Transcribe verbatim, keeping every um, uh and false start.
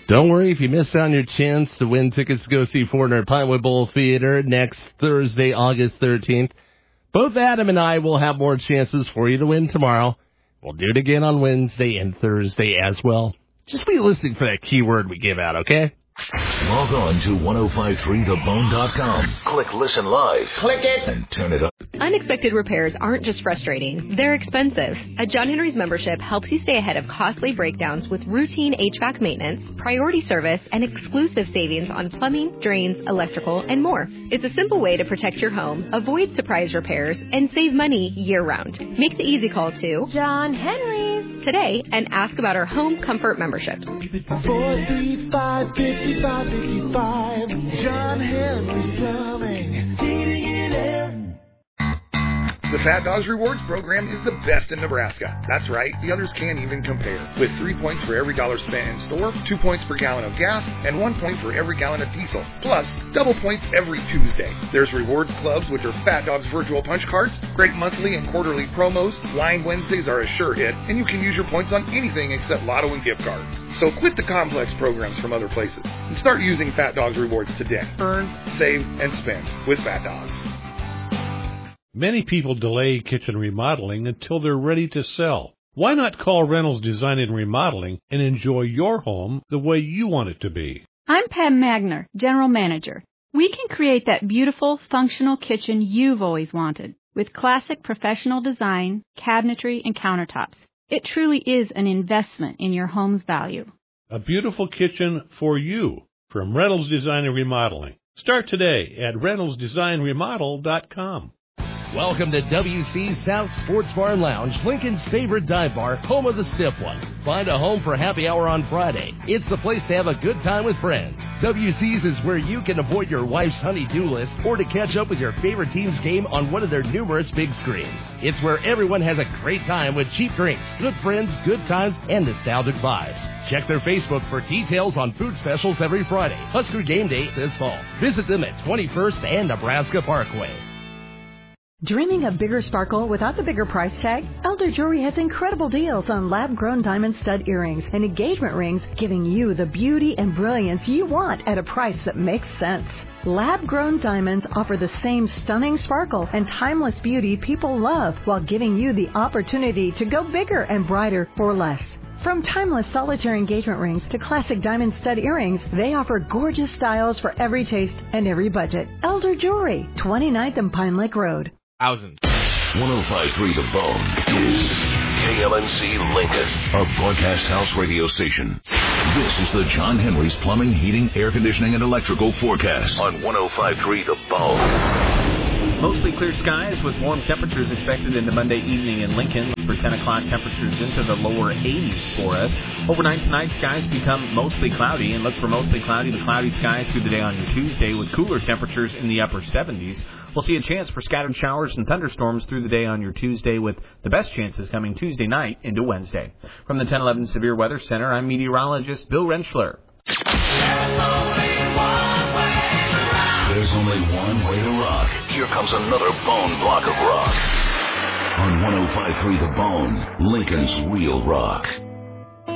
Don't worry if you missed out on your chance to win tickets to go see Fortner at Pinewood Bowl Theater next Thursday, August thirteenth. Both Adam and I will have more chances for you to win tomorrow. We'll do it again on Wednesday and Thursday as well. Just be listening for that keyword we give out, okay? Log on to ten fifty-three the bone dot com. Click Listen Live. Click it. And turn it up. Unexpected repairs aren't just frustrating. They're expensive. A John Henry's membership helps you stay ahead of costly breakdowns with routine H V A C maintenance, priority service, and exclusive savings on plumbing, drains, electrical, and more. It's a simple way to protect your home, avoid surprise repairs, and save money year-round. Make the easy call to John Henry's today and ask about our home comfort memberships. four three five, five five five five. John Henry's Plumbing. Heating and air. The Fat Dogs Rewards program is the best in Nebraska. That's right, the others can't even compare. With three points for every dollar spent in store, two points per gallon of gas, and one point for every gallon of diesel. Plus, double points every Tuesday. There's rewards clubs, which are Fat Dogs virtual punch cards, great monthly and quarterly promos, Blind Wednesdays are a sure hit, and you can use your points on anything except lotto and gift cards. So quit the complex programs from other places and start using Fat Dogs Rewards today. Earn, save, and spend with Fat Dogs. Many people delay kitchen remodeling until they're ready to sell. Why not call Reynolds Design and Remodeling and enjoy your home the way you want it to be? I'm Pam Magner, General Manager. We can create that beautiful, functional kitchen you've always wanted with classic professional design, cabinetry, and countertops. It truly is an investment in your home's value. A beautiful kitchen for you from Reynolds Design and Remodeling. Start today at reynolds design remodel dot com. Welcome to W C's South Sports Bar and Lounge, Lincoln's favorite dive bar, home of the stiff one. Find a home for happy hour on Friday. It's the place to have a good time with friends. W C's is where you can avoid your wife's honey-do list or to catch up with your favorite team's game on one of their numerous big screens. It's where everyone has a great time with cheap drinks, good friends, good times, and nostalgic vibes. Check their Facebook for details on food specials every Friday. Husker Game Day this fall. Visit them at twenty-first and Nebraska Parkway. Dreaming of bigger sparkle without the bigger price tag? Elder Jewelry has incredible deals on lab-grown diamond stud earrings and engagement rings, giving you the beauty and brilliance you want at a price that makes sense. Lab-grown diamonds offer the same stunning sparkle and timeless beauty people love while giving you the opportunity to go bigger and brighter for less. From timeless solitaire engagement rings to classic diamond stud earrings, they offer gorgeous styles for every taste and every budget. Elder Jewelry, twenty-ninth and Pine Lake Road. Thousand. ten fifty-three The Bone is K L N C Lincoln, a broadcast house radio station. This is the John Henry's Plumbing, Heating, Air Conditioning, and Electrical forecast on ten fifty-three The Bone. Mostly clear skies with warm temperatures expected into Monday evening in Lincoln. For ten o'clock, temperatures into the lower eighties for us. Overnight tonight, skies become mostly cloudy, and look for mostly cloudy to cloudy skies through the day on your Tuesday with cooler temperatures in the upper seventies. We'll see a chance for scattered showers and thunderstorms through the day on your Tuesday, with the best chances coming Tuesday night into Wednesday. From the ten eleven Severe Weather Center, I'm meteorologist Bill Rentschler. There's only one way to rock. Here comes another Bone block of rock. On ten fifty-three The Bone, Lincoln's Real Rock.